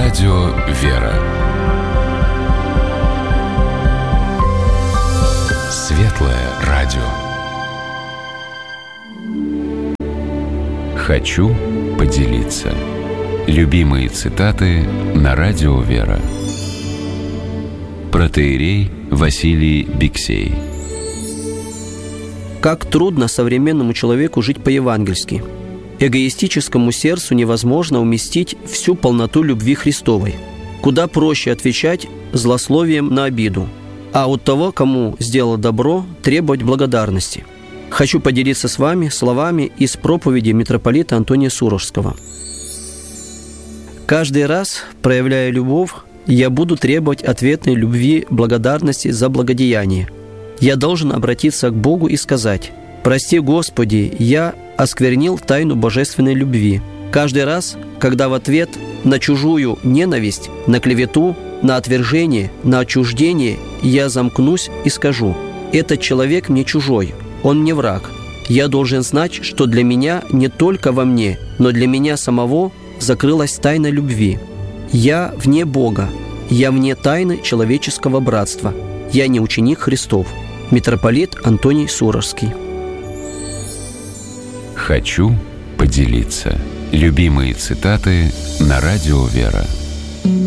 Радио «Вера». Светлое радио. Хочу поделиться. Любимые цитаты на Радио «Вера». Протоиерей Василий Биксей. Как трудно современному человеку жить по-евангельски. Эгоистическому сердцу невозможно уместить всю полноту любви Христовой. Куда проще отвечать злословием на обиду, а от того, кому сделал добро, требовать благодарности. Хочу поделиться с вами словами из проповеди митрополита Антония Суровского. «Каждый раз, проявляя любовь, я буду требовать ответной любви, благодарности за благодеяние. Я должен обратиться к Богу и сказать: «Прости, Господи, я осквернил тайну божественной любви». Каждый раз, когда в ответ на чужую ненависть, на клевету, на отвержение, на отчуждение я замкнусь и скажу: «Этот человек мне чужой, он мне враг». Я должен знать, что для меня не только во мне, но для меня самого закрылась тайна любви. Я вне Бога, я вне тайны человеческого братства, я не ученик Христов. Митрополит Антоний Суровский. Хочу поделиться. Любимые цитаты на Радио «Вера».